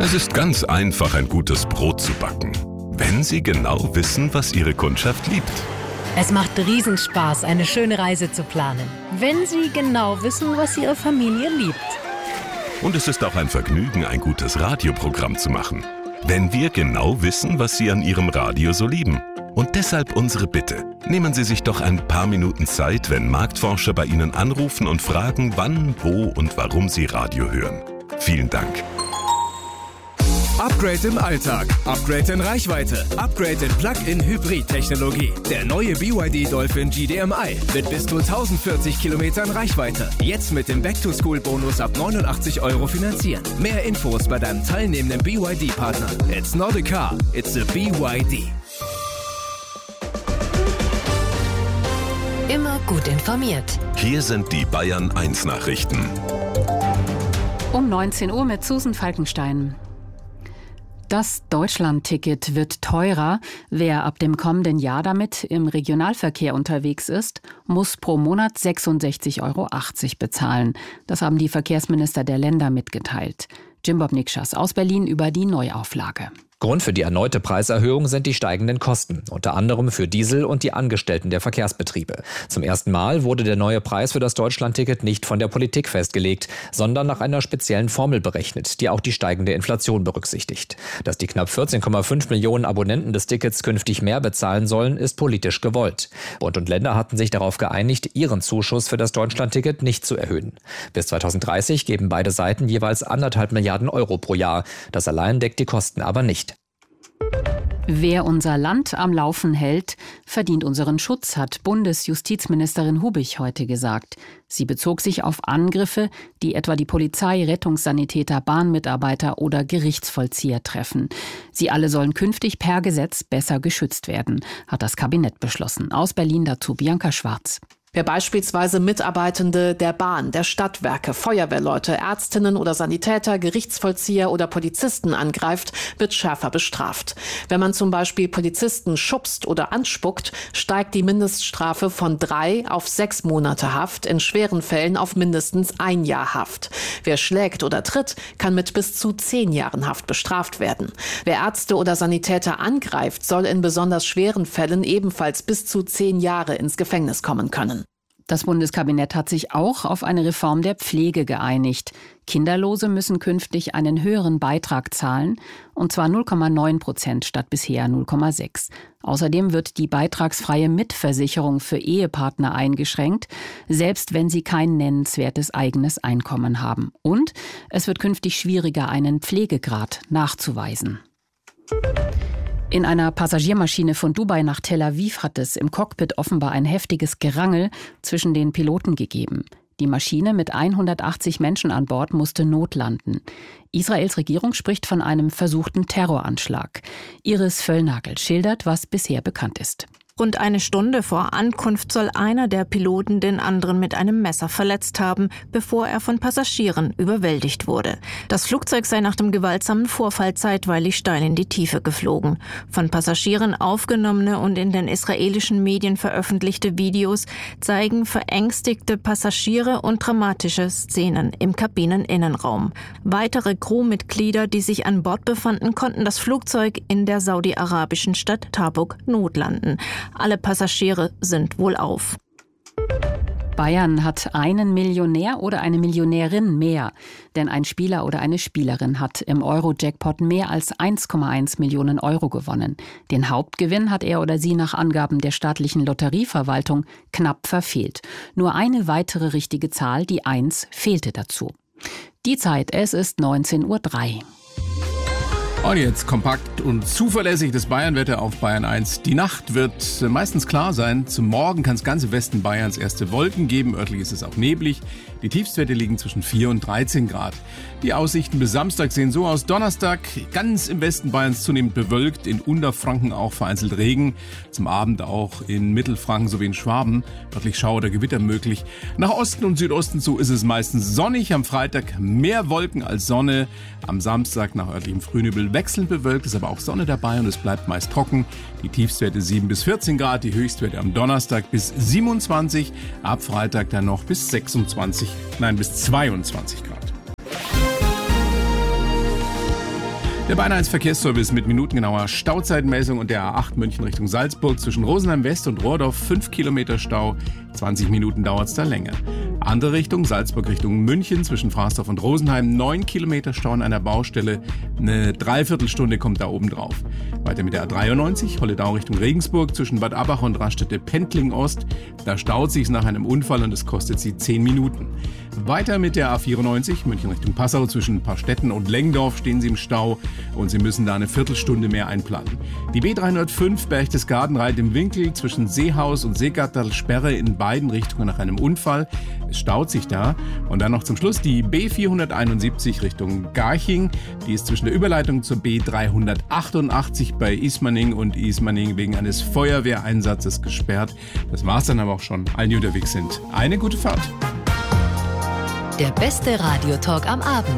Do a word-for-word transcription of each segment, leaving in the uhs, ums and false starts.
Es ist ganz einfach, ein gutes Brot zu backen, wenn Sie genau wissen, was Ihre Kundschaft liebt. Es macht Riesenspaß, eine schöne Reise zu planen, wenn Sie genau wissen, was Ihre Familie liebt. Und es ist auch ein Vergnügen, ein gutes Radioprogramm zu machen, wenn wir genau wissen, was Sie an Ihrem Radio so lieben. Und deshalb unsere Bitte. Nehmen Sie sich doch ein paar Minuten Zeit, wenn Marktforscher bei Ihnen anrufen und fragen, wann, wo und warum Sie Radio hören. Vielen Dank. Upgrade im Alltag, Upgrade in Reichweite, Upgrade in Plug-in-Hybrid-Technologie. Der neue B Y D Dolphin G D M I mit bis zu tausendvierzig Kilometern Reichweite. Jetzt mit dem Back-to-School-Bonus ab neunundachtzig Euro finanzieren. Mehr Infos bei deinem teilnehmenden B Y D-Partner. It's not a car, it's a B Y D. Immer gut informiert. Hier sind die Bayern eins Nachrichten. Um neunzehn Uhr mit Susan Falkenstein. Das Deutschland-Ticket wird teurer. Wer ab dem kommenden Jahr damit im Regionalverkehr unterwegs ist, muss pro Monat sechsundsechzig Euro achtzig bezahlen. Das haben die Verkehrsminister der Länder mitgeteilt. Jim Bob Nikschas aus Berlin über die Neuauflage. Grund für die erneute Preiserhöhung sind die steigenden Kosten, unter anderem für Diesel und die Angestellten der Verkehrsbetriebe. Zum ersten Mal wurde der neue Preis für das Deutschlandticket nicht von der Politik festgelegt, sondern nach einer speziellen Formel berechnet, die auch die steigende Inflation berücksichtigt. Dass die knapp vierzehn Komma fünf Millionen Abonnenten des Tickets künftig mehr bezahlen sollen, ist politisch gewollt. Bund und Länder hatten sich darauf geeinigt, ihren Zuschuss für das Deutschlandticket nicht zu erhöhen. Bis zweitausenddreißig geben beide Seiten jeweils anderthalb Milliarden Euro pro Jahr. Das allein deckt die Kosten aber nicht. Wer unser Land am Laufen hält, verdient unseren Schutz, hat Bundesjustizministerin Hubich heute gesagt. Sie bezog sich auf Angriffe, die etwa die Polizei, Rettungssanitäter, Bahnmitarbeiter oder Gerichtsvollzieher treffen. Sie alle sollen künftig per Gesetz besser geschützt werden, hat das Kabinett beschlossen. Aus Berlin dazu Bianca Schwarz. Wer beispielsweise Mitarbeitende der Bahn, der Stadtwerke, Feuerwehrleute, Ärztinnen oder Sanitäter, Gerichtsvollzieher oder Polizisten angreift, wird schärfer bestraft. Wenn man zum Beispiel Polizisten schubst oder anspuckt, steigt die Mindeststrafe von drei auf sechs Monate Haft, in schweren Fällen auf mindestens ein Jahr Haft. Wer schlägt oder tritt, kann mit bis zu zehn Jahren Haft bestraft werden. Wer Ärzte oder Sanitäter angreift, soll in besonders schweren Fällen ebenfalls bis zu zehn Jahre ins Gefängnis kommen können. Das Bundeskabinett hat sich auch auf eine Reform der Pflege geeinigt. Kinderlose müssen künftig einen höheren Beitrag zahlen, und zwar null Komma neun Prozent statt bisher null Komma sechs. Außerdem wird die beitragsfreie Mitversicherung für Ehepartner eingeschränkt, selbst wenn sie kein nennenswertes eigenes Einkommen haben. Und es wird künftig schwieriger, einen Pflegegrad nachzuweisen. In einer Passagiermaschine von Dubai nach Tel Aviv hat es im Cockpit offenbar ein heftiges Gerangel zwischen den Piloten gegeben. Die Maschine mit hundertachtzig Menschen an Bord musste notlanden. Israels Regierung spricht von einem versuchten Terroranschlag. Iris Völlnagel schildert, was bisher bekannt ist. Rund eine Stunde vor Ankunft soll einer der Piloten den anderen mit einem Messer verletzt haben, bevor er von Passagieren überwältigt wurde. Das Flugzeug sei nach dem gewaltsamen Vorfall zeitweilig steil in die Tiefe geflogen. Von Passagieren aufgenommene und in den israelischen Medien veröffentlichte Videos zeigen verängstigte Passagiere und dramatische Szenen im Kabineninnenraum. Weitere Crewmitglieder, die sich an Bord befanden, konnten das Flugzeug in der saudi-arabischen Stadt Tabuk notlanden. Alle Passagiere sind wohlauf. Bayern hat einen Millionär oder eine Millionärin mehr. Denn ein Spieler oder eine Spielerin hat im Euro-Jackpot mehr als eins Komma eins Millionen Euro gewonnen. Den Hauptgewinn hat er oder sie nach Angaben der staatlichen Lotterieverwaltung knapp verfehlt. Nur eine weitere richtige Zahl, die eins, fehlte dazu. Die Zeit, es ist neunzehn Uhr drei. Und jetzt kompakt und zuverlässig das Bayernwetter auf Bayern eins. Die Nacht wird meistens klar sein. Zum Morgen kann es ganz im Westen Bayerns erste Wolken geben. Örtlich ist es auch neblig. Die Tiefstwerte liegen zwischen vier und dreizehn Grad. Die Aussichten bis Samstag sehen so aus. Donnerstag ganz im Westen Bayerns zunehmend bewölkt. In Unterfranken auch vereinzelt Regen. Zum Abend auch in Mittelfranken sowie in Schwaben. Örtlich Schauer oder Gewitter möglich. Nach Osten und Südosten zu ist es meistens sonnig. Am Freitag mehr Wolken als Sonne. Am Samstag nach örtlichem Frühnebel wechselnd bewölkt, ist aber auch Sonne dabei und es bleibt meist trocken. Die Tiefstwerte sieben bis vierzehn Grad, die Höchstwerte am Donnerstag bis siebenundzwanzig, ab Freitag dann noch bis sechsundzwanzig, nein bis zweiundzwanzig Grad. Der Bayern eins Verkehrsservice mit minutengenauer Stauzeitmessung und der A acht München Richtung Salzburg zwischen Rosenheim West und Rohrdorf fünf Kilometer Stau, zwanzig Minuten dauert es da länger. Andere Richtung, Salzburg Richtung München zwischen Fraßdorf und Rosenheim, neun Kilometer Stau an einer Baustelle, eine Dreiviertelstunde kommt da oben drauf. Weiter mit der A dreiundneunzig, Holledau Richtung Regensburg zwischen Bad Abach und Raststätte Pendling Ost, da staut sich's nach einem Unfall und es kostet sie zehn Minuten. Weiter mit der A vierundneunzig, München Richtung Passau zwischen Paarstetten und Lengdorf stehen Sie im Stau und Sie müssen da eine Viertelstunde mehr einplanen. Die B dreihundertfünf Berchtesgaden-Reit im Winkel zwischen Seehaus und Seegatterl, Sperre in beiden Richtungen nach einem Unfall. Es staut sich da. Und dann noch zum Schluss die B vierhunderteinundsiebzig Richtung Garching. Die ist zwischen der Überleitung zur B dreihundertachtundachtzig bei Ismaning und Ismaning wegen eines Feuerwehreinsatzes gesperrt. Das war's dann aber auch schon. Allen, die unterwegs sind, eine gute Fahrt. Der beste Radiotalk am Abend.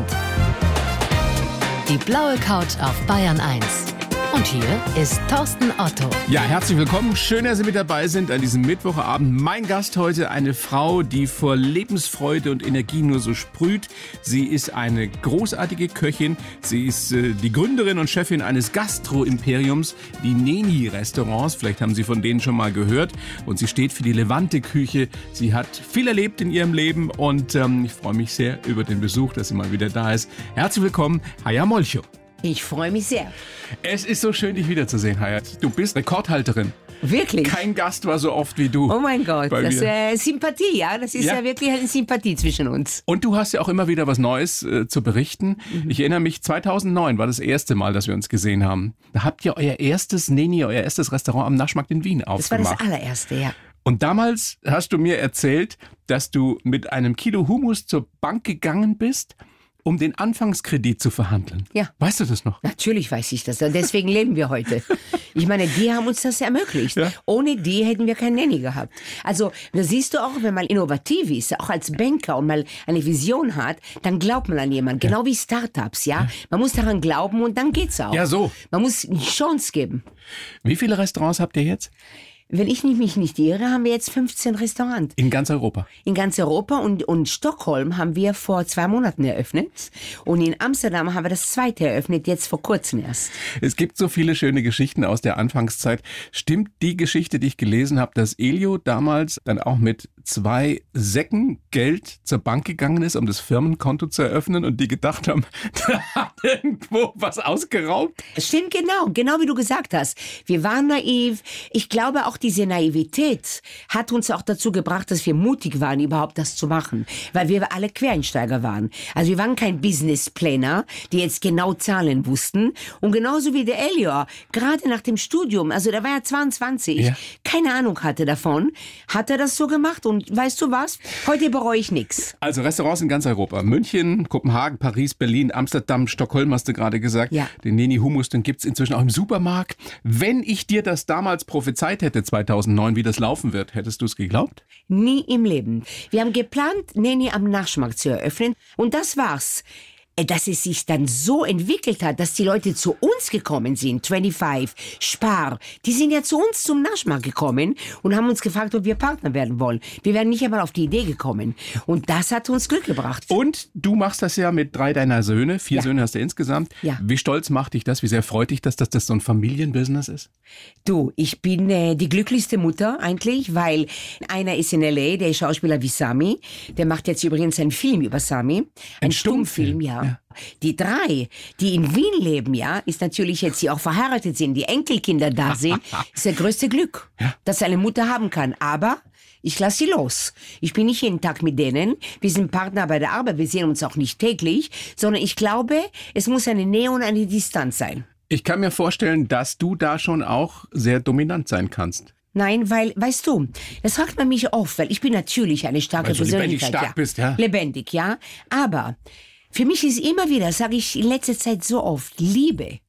Die blaue Couch auf Bayern eins. Und hier ist Thorsten Otto. Ja, herzlich willkommen. Schön, dass Sie mit dabei sind an diesem Mittwochabend. Mein Gast heute, eine Frau, die vor Lebensfreude und Energie nur so sprüht. Sie ist eine großartige Köchin. Sie ist äh, die Gründerin und Chefin eines Gastro-Imperiums, die Neni-Restaurants. Vielleicht haben Sie von denen schon mal gehört. Und sie steht für die Levante-Küche. Sie hat viel erlebt in ihrem Leben und ähm, ich freue mich sehr über den Besuch, dass sie mal wieder da ist. Herzlich willkommen, Haya Molcho. Ich freue mich sehr. Es ist so schön, dich wiederzusehen, Haya. Du bist Rekordhalterin. Wirklich? Kein Gast war so oft wie du. Oh mein Gott, das ist äh, Sympathie, ja. Das ist ja. ja wirklich eine Sympathie zwischen uns. Und du hast ja auch immer wieder was Neues äh, zu berichten. Mhm. Ich erinnere mich, zweitausendneun war das erste Mal, dass wir uns gesehen haben. Da habt ihr euer erstes Neni, euer erstes Restaurant am Naschmarkt in Wien aufgemacht. Das war das allererste, ja. Und damals hast du mir erzählt, dass du mit einem Kilo Hummus zur Bank gegangen bist, um den Anfangskredit zu verhandeln. Ja. Weißt du das noch? Natürlich weiß ich das. Und deswegen leben wir heute. Ich meine, die haben uns das ermöglicht. Ja. Ohne die hätten wir kein Nanny gehabt. Also, da siehst du auch, wenn man innovativ ist, auch als Banker und mal eine Vision hat, dann glaubt man an jemanden. Genau ja. wie Startups, ja? ja. Man muss daran glauben und dann geht's auch. Ja, so. Man muss eine Chance geben. Wie viele Restaurants habt ihr jetzt? Wenn ich mich nicht irre, haben wir jetzt fünfzehn Restaurants. In ganz Europa? In ganz Europa und, und Stockholm haben wir vor zwei Monaten eröffnet. Und in Amsterdam haben wir das zweite eröffnet, jetzt vor kurzem erst. Es gibt so viele schöne Geschichten aus der Anfangszeit. Stimmt die Geschichte, die ich gelesen habe, dass Elio damals dann auch mit zwei Säcken Geld zur Bank gegangen ist, um das Firmenkonto zu eröffnen und die gedacht haben, da hat irgendwo was ausgeraubt? Stimmt, genau. Genau wie du gesagt hast. Wir waren naiv. Ich glaube auch, diese Naivität hat uns auch dazu gebracht, dass wir mutig waren, überhaupt das zu machen. Weil wir alle Quereinsteiger waren. Also wir waren kein Businessplaner, die jetzt genau Zahlen wussten. Und genauso wie der Elio, gerade nach dem Studium, also der war ja zweiundzwanzig, ja. keine Ahnung hatte davon, hat er das so gemacht. Und weißt du was? Heute bereue ich nichts. Also Restaurants in ganz Europa. München, Kopenhagen, Paris, Berlin, Amsterdam, Stockholm hast du gerade gesagt. Ja. Den Neni Hummus, den gibt's inzwischen auch im Supermarkt. Wenn ich dir das damals prophezeit hätte, zweitausendneun, wie das laufen wird, hättest du es geglaubt? Nie im Leben. Wir haben geplant, Neni am Naschmarkt zu eröffnen. Und das war's. Dass es sich dann so entwickelt hat, dass die Leute zu uns gekommen sind, fünfundzwanzig, Spar, die sind ja zu uns zum Naschmarkt gekommen und haben uns gefragt, ob wir Partner werden wollen. Wir wären nicht einmal auf die Idee gekommen. Und das hat uns Glück gebracht. Und du machst das ja mit drei deiner Söhne. Vier ja. Söhne hast du insgesamt. Ja. Wie stolz macht dich das? Wie sehr freut dich das, dass das so ein Familienbusiness ist? Du, ich bin äh, die glücklichste Mutter eigentlich, weil einer ist in L A, der ist Schauspieler wie Sami. Der macht jetzt übrigens einen Film über Sami. Ein, ein Stummfilm, ja. ja. Die drei, die in Wien leben, ja, ist natürlich jetzt, die auch verheiratet sind, die Enkelkinder da sind, ist das größte Glück, ja. das eine Mutter haben kann. Aber ich lasse sie los. Ich bin nicht jeden Tag mit denen. Wir sind Partner bei der Arbeit, wir sehen uns auch nicht täglich, sondern ich glaube, es muss eine Nähe und eine Distanz sein. Ich kann mir vorstellen, dass du da schon auch sehr dominant sein kannst. Nein, weil, weißt du, das fragt man mich oft, weil ich bin natürlich eine starke weil du Persönlichkeit. Lebendig stark ja. bist, ja. Lebendig, ja. Aber für mich ist immer wieder, sage ich in letzter Zeit so oft, Liebe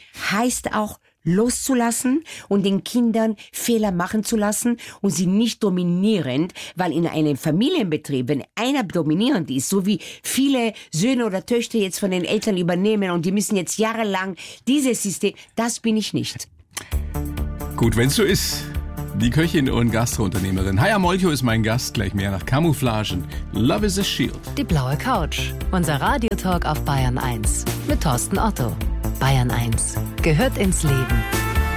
heißt auch loszulassen und den Kindern Fehler machen zu lassen und sie nicht dominierend, weil in einem Familienbetrieb, wenn einer dominierend ist, so wie viele Söhne oder Töchter jetzt von den Eltern übernehmen und die müssen jetzt jahrelang dieses System, das bin ich nicht. Gut, wenn es so ist. Die Köchin und Gastrounternehmerin Haya Molcho ist mein Gast, gleich mehr nach Camouflagen. Love is a Shield. Die blaue Couch, unser Radiotalk auf Bayern eins mit Thorsten Otto. Bayern eins gehört ins Leben.